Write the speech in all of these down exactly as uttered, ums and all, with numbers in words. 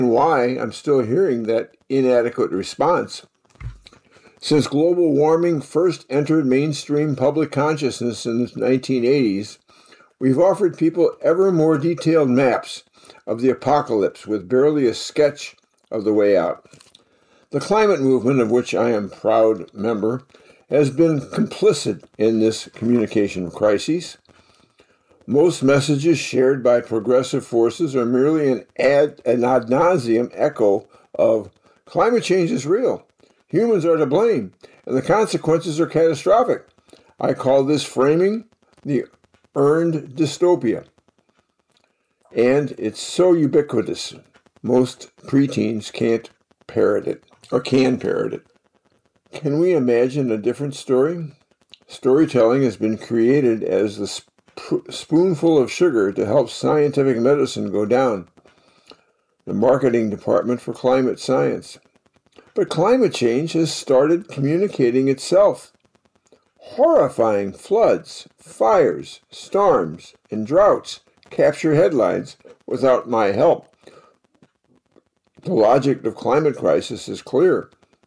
why I'm still hearing that inadequate response. Since global warming first entered mainstream public consciousness in the nineteen eighties, we've offered people ever more detailed maps of the apocalypse with barely a sketch of the way out. The climate movement, of which I am a proud member, has been complicit in this communication crisis. Most messages shared by progressive forces are merely an ad, an ad nauseum echo of climate change is real, humans are to blame, and the consequences are catastrophic. I call this framing the earned dystopia. And it's so ubiquitous, most preteens can't parrot it, or can parrot it. Can we imagine a different story? Storytelling has been created as the sp- spoonful of sugar to help scientific medicine go down, the marketing department for climate science. But climate change has started communicating itself. Horrifying floods, fires, storms, and droughts capture headlines without my help. The logic of climate crisis is clear.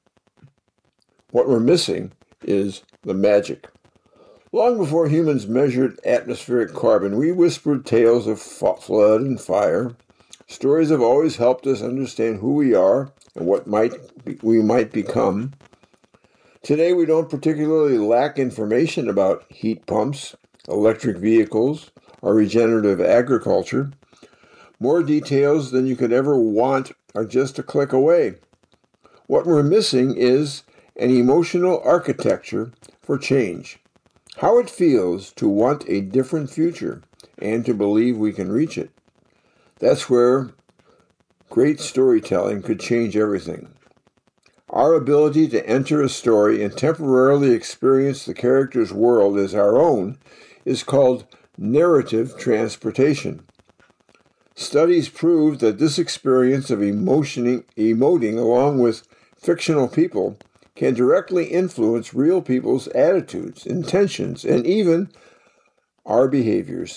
What we're missing is the magic. Long before humans measured atmospheric carbon, we whispered tales of flood and fire. Stories have always helped us understand who we are and what might be, we might become. Today, we don't particularly lack information about heat pumps, electric vehicles, or regenerative agriculture. More details than you could ever want are just a click away. What we're missing is an emotional architecture for change. How it feels to want a different future and to believe we can reach it. That's where great storytelling could change everything. Our ability to enter a story and temporarily experience the character's world as our own is called narrative transportation. Studies prove that this experience of emotioning, emoting along with fictional people can directly influence real people's attitudes, intentions, and even our behaviors.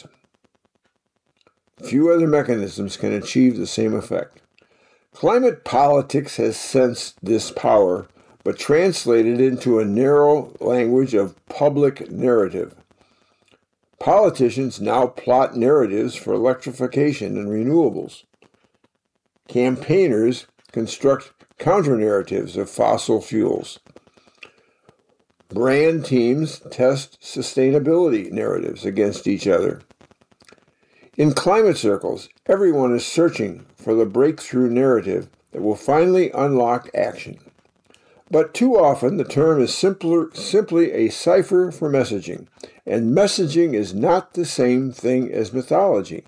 Few other mechanisms can achieve the same effect. Climate politics has sensed this power, but translated into a narrow language of public narrative. Politicians now plot narratives for electrification and renewables. Campaigners construct counter-narratives of fossil fuels. Brand teams test sustainability narratives against each other. In climate circles, everyone is searching for the breakthrough narrative that will finally unlock action. But too often the term is simpler, simply a cipher for messaging, and messaging is not the same thing as mythology.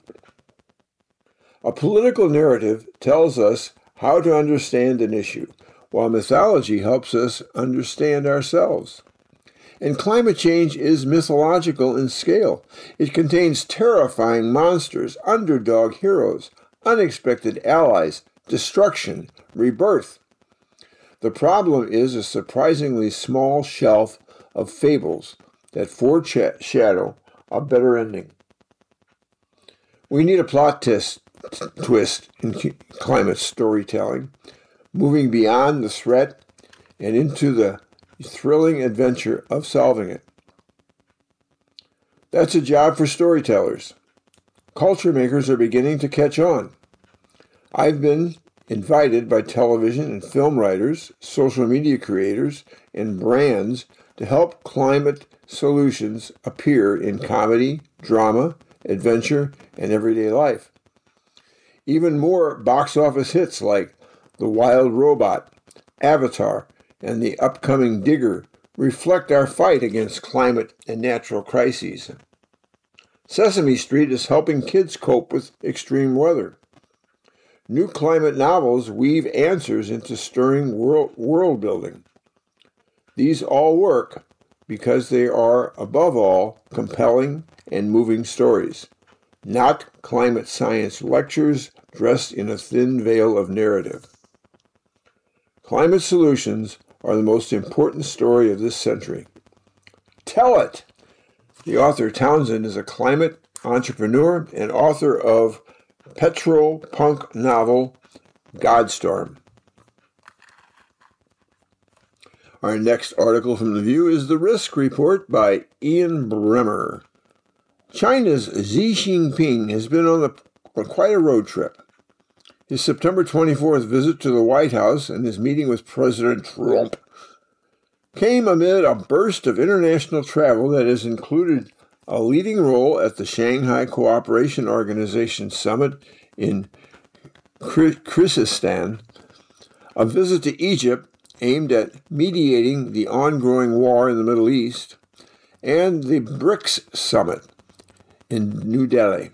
A political narrative tells us how to understand an issue, while mythology helps us understand ourselves. And climate change is mythological in scale. It contains terrifying monsters, underdog heroes, unexpected allies, destruction, rebirth. The problem is a surprisingly small shelf of fables that foreshadow a better ending. We need a plot twist, twist in climate storytelling, moving beyond the threat and into the thrilling adventure of solving it. That's a job for storytellers. Culture makers are beginning to catch on. I've been invited by television and film writers, social media creators, and brands to help climate solutions appear in comedy, drama, adventure, and everyday life. Even more box office hits like The Wild Robot, Avatar, and the upcoming Digger reflect our fight against climate and natural crises. Sesame Street is helping kids cope with extreme weather. New climate novels weave answers into stirring world, world building. These all work because they are, above all, compelling and moving stories, not climate science lectures dressed in a thin veil of narrative. Climate solutions are the most important story of this century. Tell it! The author Townsend is a climate entrepreneur and author of petrol punk novel Godstorm. Our next article from The View is The Risk Report by Ian Bremmer. China's Xi Jinping has been on, the, on quite a road trip. His September twenty-fourth visit to the White House and his meeting with President Trump came amid a burst of international travel that has included a leading role at the Shanghai Cooperation Organization Summit in Kyrgyzstan, a visit to Egypt aimed at mediating the ongoing war in the Middle East, and the BRICS Summit in New Delhi.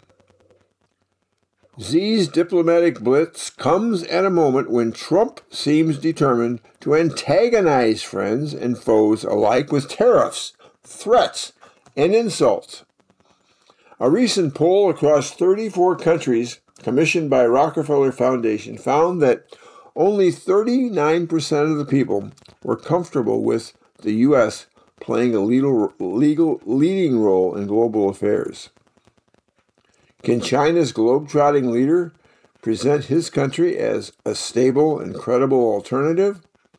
Xi's diplomatic blitz comes at a moment when Trump seems determined to antagonize friends and foes alike with tariffs, threats, and insults. A recent poll across thirty-four countries commissioned by Rockefeller Foundation found that only thirty-nine percent of the people were comfortable with the U S playing a legal, legal leading role in global affairs. Can China's globe-trotting leader present his country as a stable and credible alternative?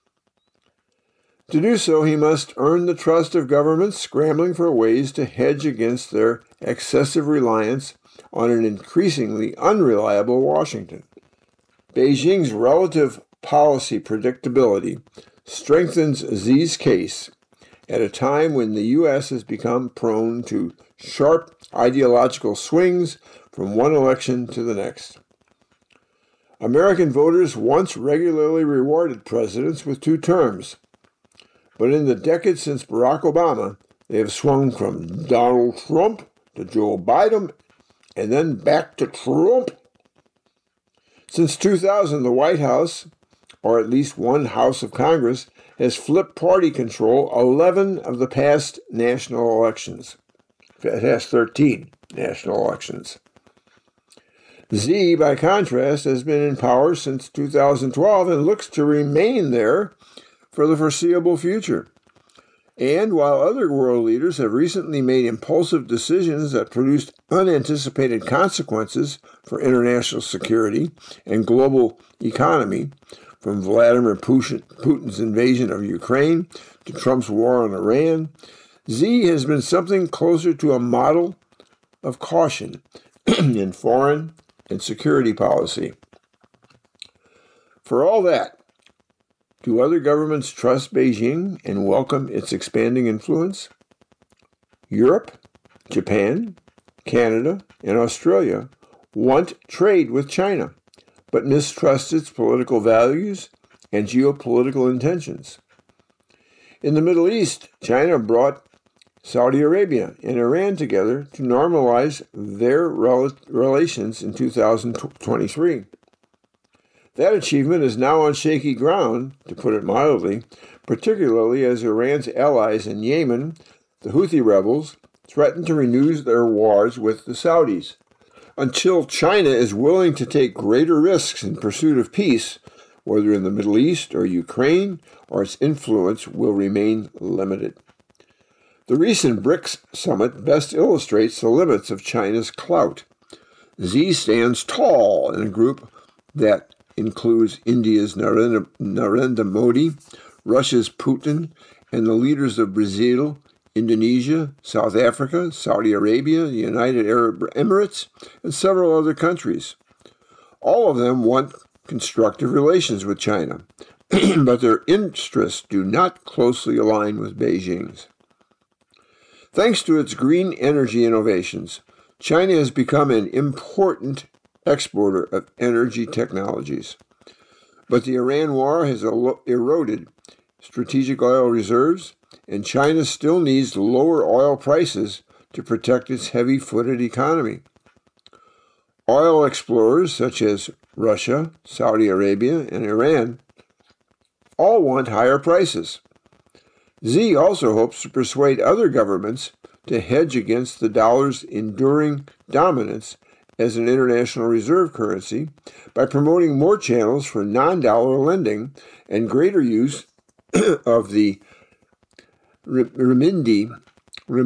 To do so, he must earn the trust of governments scrambling for ways to hedge against their excessive reliance on an increasingly unreliable Washington. Beijing's relative policy predictability strengthens Xi's case at a time when the U S has become prone to sharp ideological swings from one election to the next. American voters once regularly rewarded presidents with two terms, but in the decade since Barack Obama, they have swung from Donald Trump to Joe Biden and then back to Trump. Since two thousand, the White House, or at least one House of Congress, has flipped party control eleven of the past national elections. It has thirteen national elections. Xi, by contrast, has been in power since two thousand twelve and looks to remain there for the foreseeable future. And while other world leaders have recently made impulsive decisions that produced unanticipated consequences for international security and global economy, from Vladimir Putin's invasion of Ukraine to Trump's war on Iran, Xi has been something closer to a model of caution in foreign and security policy. For all that, do other governments trust Beijing and welcome its expanding influence? Europe, Japan, Canada, and Australia want trade with China, but mistrust its political values and geopolitical intentions. In the Middle East, China brought Saudi Arabia and Iran together to normalize their rel- relations in two thousand twenty-three. That achievement is now on shaky ground, to put it mildly, particularly as Iran's allies in Yemen, the Houthi rebels, threaten to renew their wars with the Saudis. Until China is willing to take greater risks in pursuit of peace, whether in the Middle East or Ukraine, or its influence will remain limited. The recent BRICS summit best illustrates the limits of China's clout. Xi stands tall in a group that includes India's Narendra, Narendra Modi, Russia's Putin, and the leaders of Brazil, Indonesia, South Africa, Saudi Arabia, the United Arab Emirates, and several other countries. All of them want constructive relations with China, but their interests do not closely align with Beijing's. Thanks to its green energy innovations, China has become an important exporter of energy technologies. But the Iran war has eroded strategic oil reserves, and China still needs lower oil prices to protect its heavy-footed economy. Oil explorers such as Russia, Saudi Arabia, and Iran all want higher prices. Xi also hopes to persuade other governments to hedge against the dollar's enduring dominance as an international reserve currency by promoting more channels for non-dollar lending and greater use of the renminbi,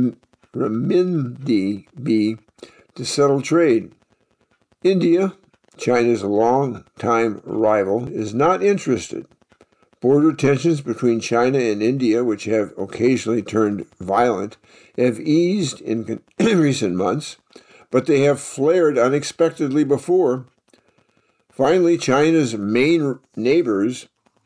renminbi to settle trade. India, China's longtime rival, is not interested. Border tensions between China and India, which have occasionally turned violent, have eased in recent months, but they have flared unexpectedly before. Finally, China's main neighbors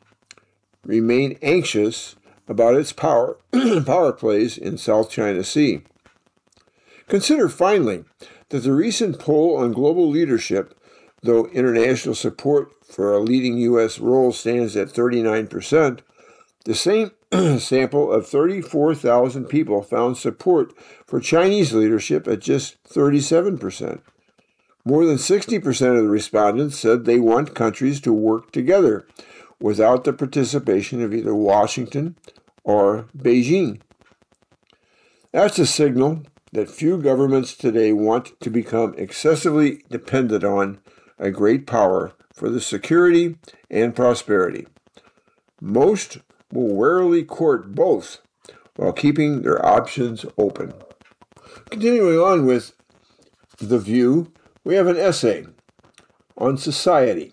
remain anxious about its power, power plays in South China Sea. Consider finally that the recent poll on global leadership, though international support for a leading U S role stands at thirty-nine percent, the same sample of thirty-four thousand people found support for Chinese leadership at just thirty-seven percent. More than sixty percent of the respondents said they want countries to work together without the participation of either Washington or Beijing. That's a signal that few governments today want to become excessively dependent on a great power for the security and prosperity. Most will warily court both while keeping their options open. Continuing on with The View, we have an essay on society.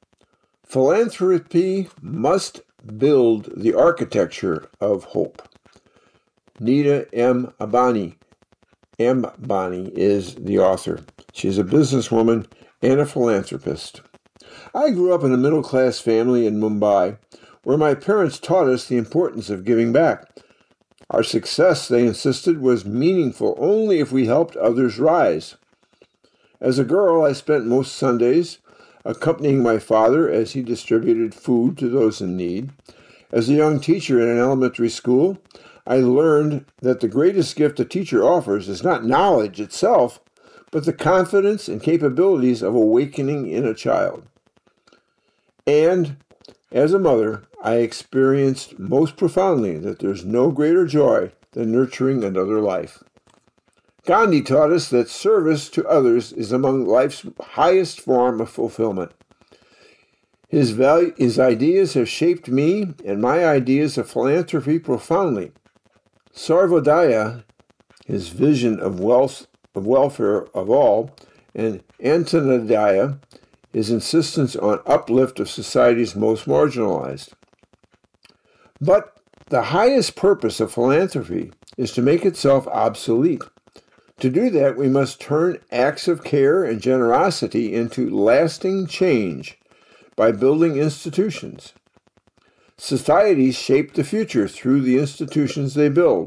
Philanthropy must build the architecture of hope. Nita M. Ambani. Ambani is the author. She's a businesswoman and a philanthropist. I grew up in a middle-class family in Mumbai, where my parents taught us the importance of giving back. Our success, they insisted, was meaningful only if we helped others rise. As a girl, I spent most Sundays accompanying my father as he distributed food to those in need. As a young teacher in an elementary school, I learned that the greatest gift a teacher offers is not knowledge itself, but the confidence and capabilities of awakening in a child. And as a mother, I experienced most profoundly that there's no greater joy than nurturing another life. Gandhi taught us that service to others is among life's highest form of fulfillment. His, value, his ideas have shaped me and my ideas of philanthropy profoundly. Sarvodaya, his vision of wealth, of welfare of all, and Antanodaya, his insistence on uplift of society's most marginalized. But the highest purpose of philanthropy is to make itself obsolete. To do that, we must turn acts of care and generosity into lasting change by building institutions. Societies shape the future through the institutions they build.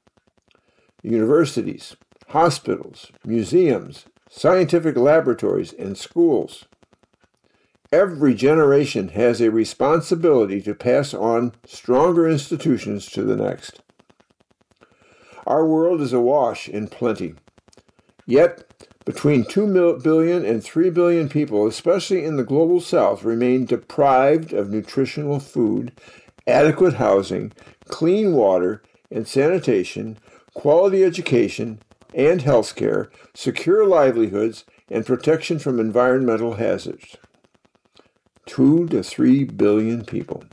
Universities, hospitals, museums, scientific laboratories, and schools. Every generation has a responsibility to pass on stronger institutions to the next. Our world is awash in plenty. Yet, between two billion and three billion people, especially in the global south, remain deprived of nutritional food, adequate housing, clean water and sanitation, quality education and health care, secure livelihoods, and protection from environmental hazards. Two to three billion people.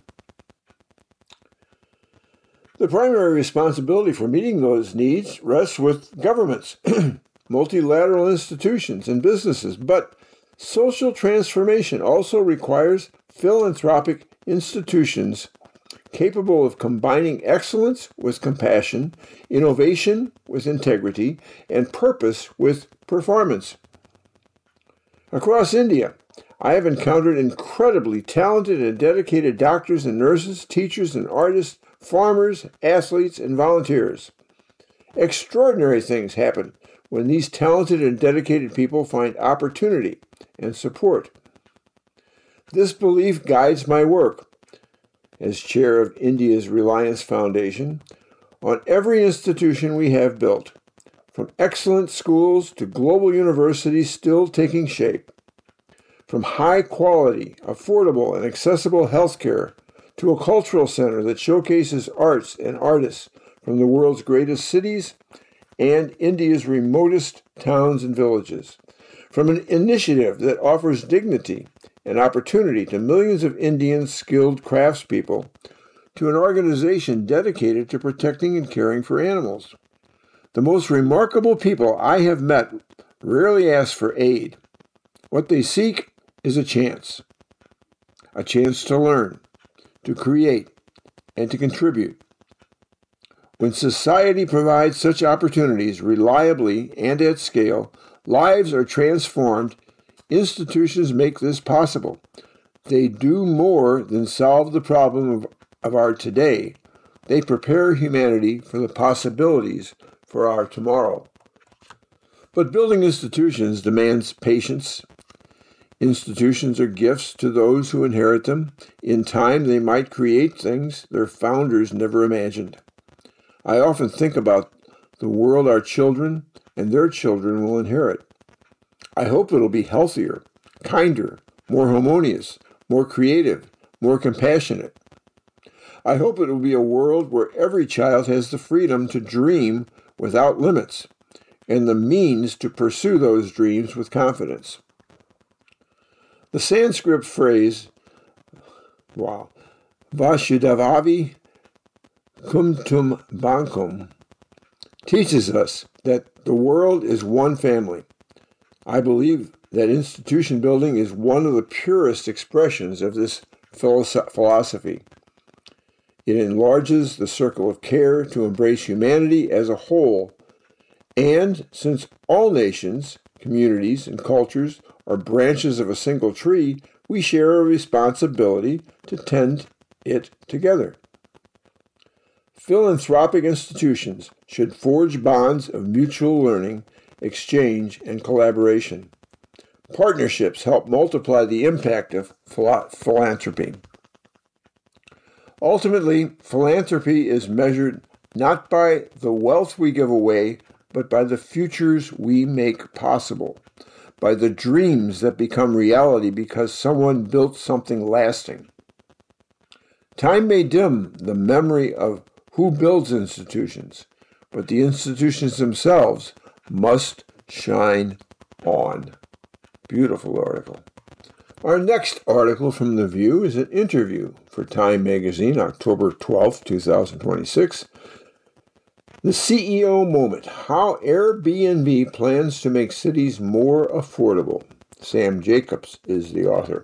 The primary responsibility for meeting those needs rests with governments, multilateral institutions, and businesses, but social transformation also requires philanthropic institutions capable of combining excellence with compassion, innovation with integrity, and purpose with performance. Across India, I have encountered incredibly talented and dedicated doctors and nurses, teachers and artists, farmers, athletes, and volunteers. Extraordinary things happen when these talented and dedicated people find opportunity and support. This belief guides my work as chair of India's Reliance Foundation on every institution we have built, from excellent schools to global universities still taking shape, from high-quality, affordable, and accessible healthcare to a cultural center that showcases arts and artists from the world's greatest cities and India's remotest towns and villages, from an initiative that offers dignity and opportunity to millions of Indian skilled craftspeople, to an organization dedicated to protecting and caring for animals. The most remarkable people I have met rarely ask for aid. What they seek is a chance, a chance to learn, to create, and to contribute. When society provides such opportunities reliably and at scale, lives are transformed. Institutions make this possible. They do more than solve the problem of, of our today. They prepare humanity for the possibilities for our tomorrow. But building institutions demands patience. Institutions are gifts to those who inherit them. In time, they might create things their founders never imagined. I often think about the world our children and their children will inherit. I hope it'll be healthier, kinder, more harmonious, more creative, more compassionate. I hope it will be a world where every child has the freedom to dream without limits and the means to pursue those dreams with confidence. The Sanskrit phrase, wow, Vasudhaiva Kutumbakam, teaches us that the world is one family. I believe that institution building is one of the purest expressions of this philosophy. It enlarges the circle of care to embrace humanity as a whole, and since all nations, communities, and cultures are branches of a single tree, we share a responsibility to tend it together. Philanthropic institutions should forge bonds of mutual learning, exchange, and collaboration. Partnerships help multiply the impact of philanthropy. Ultimately, philanthropy is measured not by the wealth we give away, but by the futures we make possible, by the dreams that become reality because someone built something lasting. Time may dim the memory of who builds institutions, but the institutions themselves must shine on. Beautiful article. Our next article from The View is an interview for Time Magazine, October twelfth, twenty twenty-six. The C E O Moment, How Airbnb Plans to Make Cities More Affordable. Sam Jacobs is the author.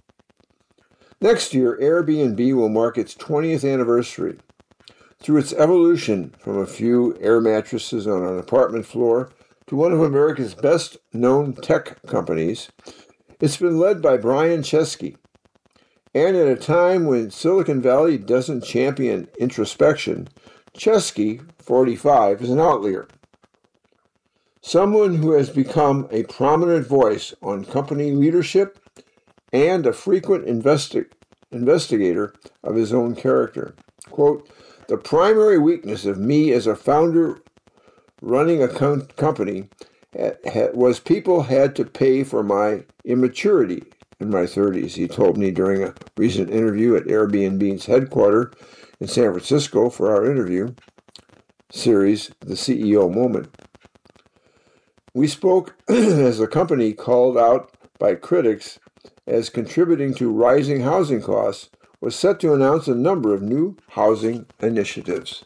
Next year, Airbnb will mark its twentieth anniversary. Through its evolution from a few air mattresses on an apartment floor to one of America's best-known tech companies, it's been led by Brian Chesky. And at a time when Silicon Valley doesn't champion introspection, Chesky, forty-five, is an outlier. Someone who has become a prominent voice on company leadership and a frequent investi- investigator of his own character. Quote, the primary weakness of me as a founder running a com- company ha- ha- was people had to pay for my immaturity in my thirties, he told me during a recent interview at Airbnb's headquarters in San Francisco for our interview series, The C E O Moment. We spoke as the company called out by critics as contributing to rising housing costs was set to announce a number of new housing initiatives.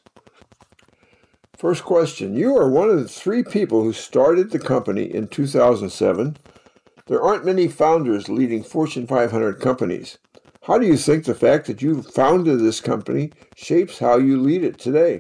First question. You are one of the three people who started the company in two thousand seven. There aren't many founders leading Fortune five hundred companies. How do you think the fact that you founded this company shapes how you lead it today?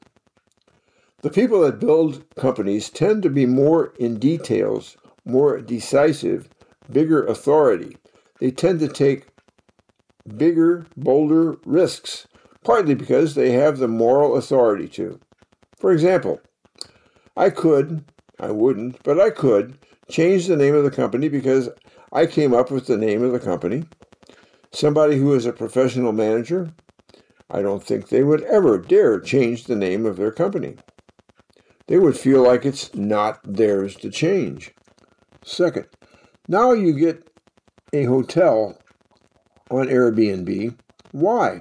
The people that build companies tend to be more in details, more decisive, bigger authority. They tend to take bigger, bolder risks, partly because they have the moral authority to. For example, I could, I wouldn't, but I could change the name of the company because I came up with the name of the company. Somebody who is a professional manager, I don't think they would ever dare change the name of their company. They would feel like it's not theirs to change. Second, now you get a hotel on Airbnb. Why?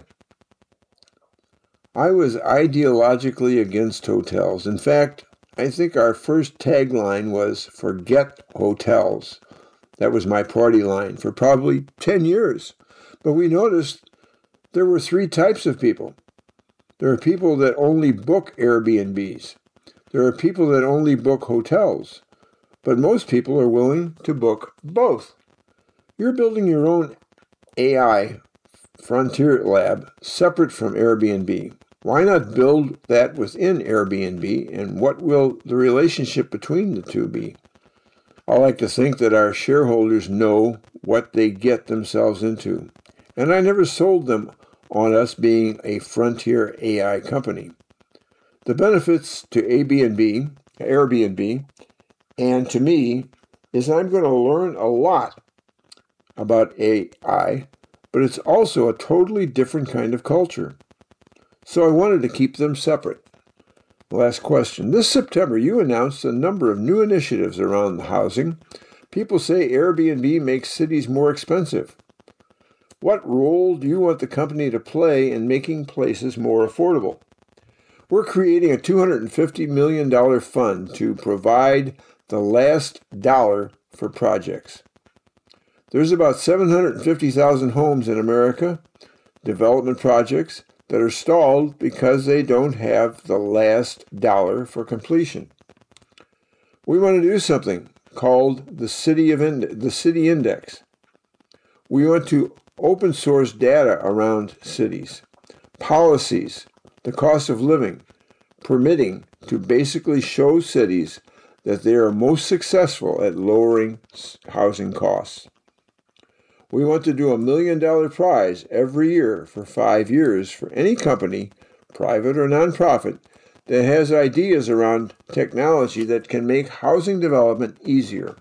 I was ideologically against hotels. In fact, I think our first tagline was "Forget hotels." That was my party line for probably ten years. But we noticed there were three types of people. There are people that only book Airbnbs. There are people that only book hotels. But most people are willing to book both. You're building your own A I frontier lab separate from Airbnb. Why not build that within Airbnb, and what will the relationship between the two be? I like to think that our shareholders know what they get themselves into, and I never sold them on us being a frontier A I company. The benefits to Airbnb, Airbnb, and to me is I'm going to learn a lot about A I, but it's also a totally different kind of culture. So I wanted to keep them separate. Last question. This September, you announced a number of new initiatives around housing. People say Airbnb makes cities more expensive. What role do you want the company to play in making places more affordable? We're creating a two hundred fifty million dollars fund to provide the last dollar for projects. There's about seven hundred fifty thousand homes in America, development projects, that are stalled because they don't have the last dollar for completion. We want to do something called the City of Ind- the City Index. We want to open source data around cities, policies, the cost of living, permitting to basically show cities that they are most successful at lowering housing costs. We want to do a million dollar prize every year for five years for any company, private or nonprofit, that has ideas around technology that can make housing development easier.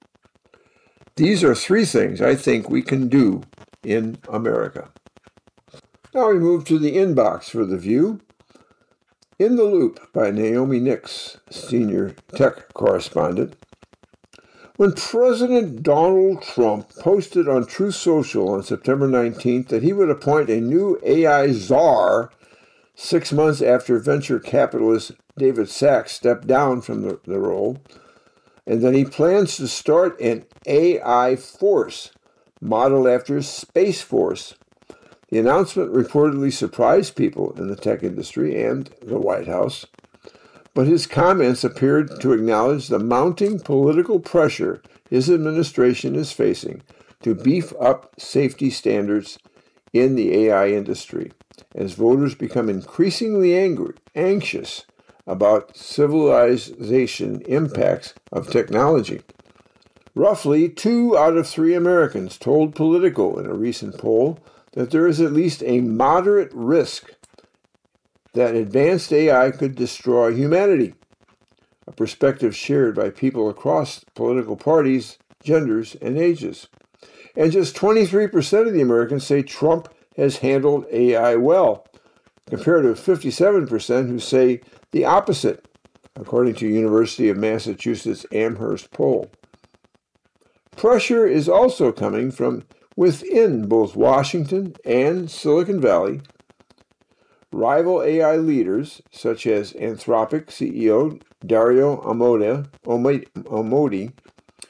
These are three things I think we can do in America. Now we move to the inbox for the View. In the Loop by Naomi Nix, senior tech correspondent. When President Donald Trump posted on Truth Social on September nineteenth that he would appoint a new A I czar six months after venture capitalist David Sacks stepped down from the, the role, and that he plans to start an A I force modeled after Space Force, the announcement reportedly surprised people in the tech industry and the White House. But his comments appeared to acknowledge the mounting political pressure his administration is facing to beef up safety standards in the A I industry, as voters become increasingly angry, anxious about civilization impacts of technology. Roughly two out of three Americans told Politico in a recent poll that there is at least a moderate risk that advanced A I could destroy humanity, a perspective shared by people across political parties, genders, and ages. And just twenty-three percent of the Americans say Trump has handled A I well, compared to fifty-seven percent who say the opposite, according to University of Massachusetts Amherst poll. Pressure is also coming from within both Washington and Silicon Valley. Rival A I leaders, such as Anthropic C E O Dario Amodei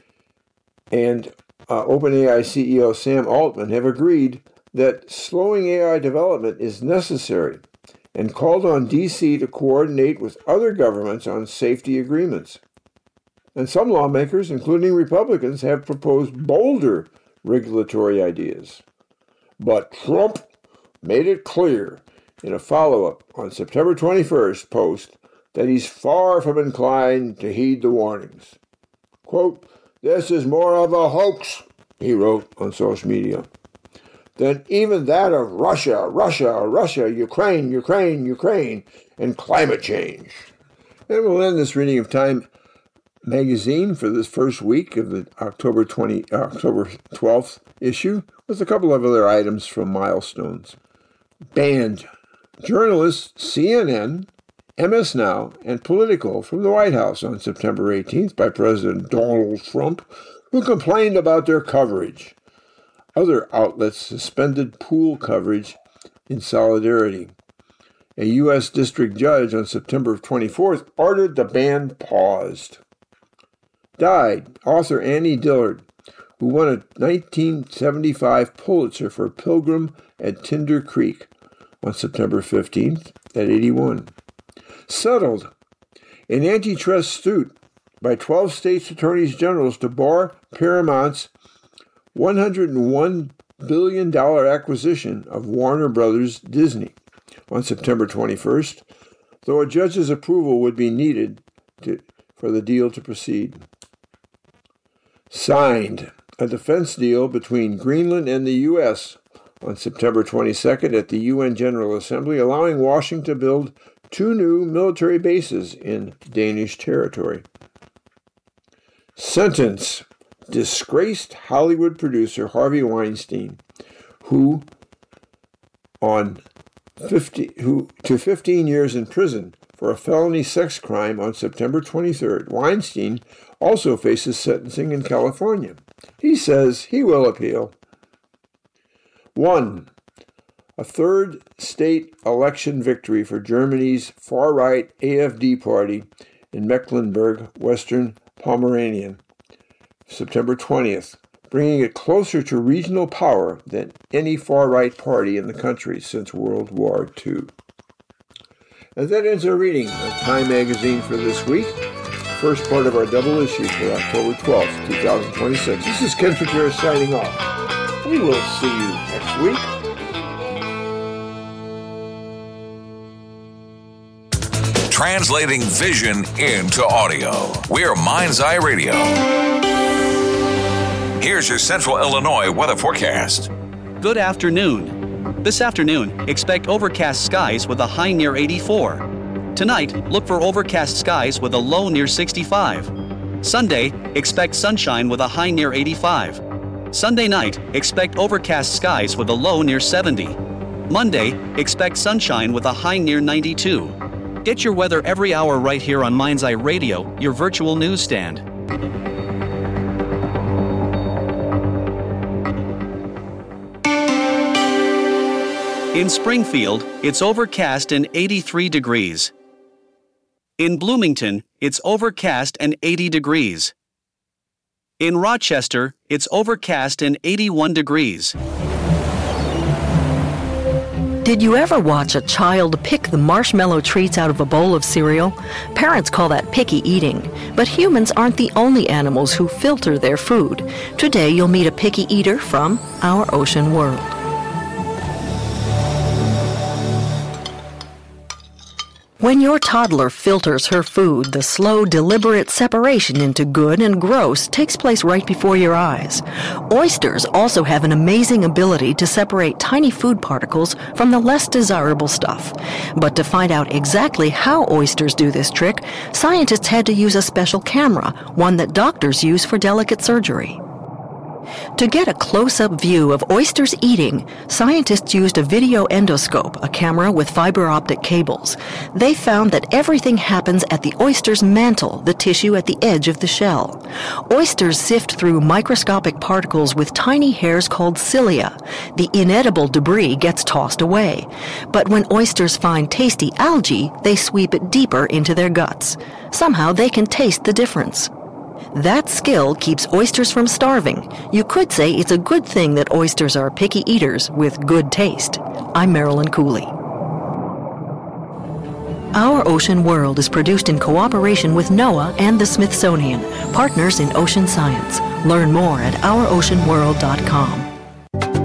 and uh, OpenAI C E O Sam Altman, have agreed that slowing A I development is necessary and called on D C to coordinate with other governments on safety agreements. And some lawmakers, including Republicans, have proposed bolder regulatory ideas. But Trump made it clear in a follow-up on September twenty-first post that he's far from inclined to heed the warnings. Quote, "This is more of a hoax," he wrote on social media, "than even that of Russia, Russia, Russia, Ukraine, Ukraine, Ukraine, and climate change." And we'll end this reading of Time magazine for this first week of the October twentieth, October twelfth issue with a couple of other items from Milestones. Banned journalists C N N, M S Now, and Politico from the White House on September eighteenth by President Donald Trump, who complained about their coverage. Other outlets suspended pool coverage in solidarity. A U S district judge on September twenty-fourth ordered the ban paused. Died author Annie Dillard, who won a nineteen seventy-five Pulitzer for Pilgrim at Tinder Creek on September fifteenth at eighty-one. Settled an antitrust suit by twelve states' attorneys generals to bar Paramount's one hundred one billion dollars acquisition of Warner Brothers Disney on September twenty-first, though a judge's approval would be needed to, for the deal to proceed. Signed a defense deal between Greenland and the U S on September twenty-second at the U N General Assembly, allowing Washington to build two new military bases in Danish territory. Sentence: disgraced Hollywood producer Harvey Weinstein, who on fifty who to fifteen years in prison for a felony sex crime on September twenty-third. Weinstein also faces sentencing in California. He says he will appeal. One, a third state election victory for Germany's far-right A F D party in Mecklenburg-Western Pomerania, September twentieth, bringing it closer to regional power than any far-right party in the country since World War Two. And that ends our reading of Time Magazine for this week. First part of our double issue for October twelfth, twenty twenty-six. This is Ken Figueroa signing off. We will see you next week. Translating vision into audio. We're Mind's Eye Radio. Here's your Central Illinois weather forecast. Good afternoon. This afternoon, expect overcast skies with a high near eighty-four. Tonight, look for overcast skies with a low near sixty-five. Sunday, expect sunshine with a high near eighty-five. Sunday night, expect overcast skies with a low near seventy. Monday, expect sunshine with a high near ninety-two. Get your weather every hour right here on Mind's Eye Radio, your virtual newsstand. In Springfield, it's overcast and eighty-three degrees. In Bloomington, it's overcast and eighty degrees. In Rochester, it's overcast and eighty-one degrees. Did you ever watch a child pick the marshmallow treats out of a bowl of cereal? Parents call that picky eating. But humans aren't the only animals who filter their food. Today you'll meet a picky eater from Our Ocean World. When your toddler filters her food, the slow, deliberate separation into good and gross takes place right before your eyes. Oysters also have an amazing ability to separate tiny food particles from the less desirable stuff. But to find out exactly how oysters do this trick, scientists had to use a special camera, one that doctors use for delicate surgery. To get a close-up view of oysters eating, scientists used a video endoscope, a camera with fiber optic cables. They found that everything happens at the oyster's mantle, the tissue at the edge of the shell. Oysters sift through microscopic particles with tiny hairs called cilia. The inedible debris gets tossed away. But when oysters find tasty algae, they sweep it deeper into their guts. Somehow they can taste the difference. That skill keeps oysters from starving. You could say it's a good thing that oysters are picky eaters with good taste. I'm Marilyn Cooley. Our Ocean World is produced in cooperation with NOAA and the Smithsonian, partners in ocean science. Learn more at our ocean world dot com.